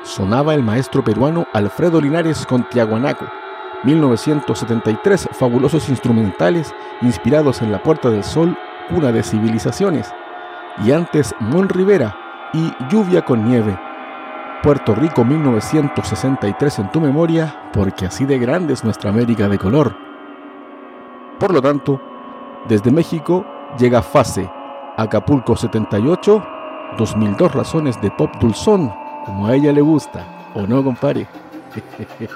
sonaba el maestro peruano Alfredo Linares con Tiahuanaco. 1973, fabulosos instrumentales inspirados en La Puerta del Sol, cuna de civilizaciones. Y antes Mon Rivera y Lluvia con nieve. Puerto Rico 1963 en tu memoria, porque así de grande es nuestra América de color. Por lo tanto, desde México llega Fase, Acapulco 78, 2002 razones de pop dulzón, como a ella le gusta, ¿o no, compadre?